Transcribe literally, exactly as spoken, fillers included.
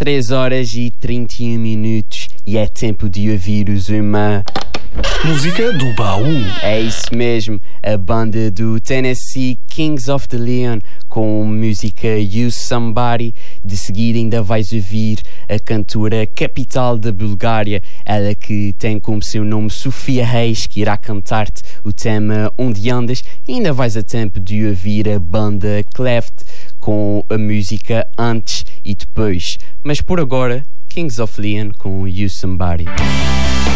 três horas e trinta e um minutos e é tempo de ouvirmos uma... música do baú. É isso mesmo, a banda do Tennessee Kings of the Leon com a música You Somebody. De seguida ainda vais ouvir a cantora Capital da Bulgária, ela que tem como seu nome Sofia Reis, que irá cantar-te o tema Onde Andas. E ainda vais a tempo de ouvir a banda Cleft com a música Antes e Depois. Mas por agora, Kings of Leon com You Somebody.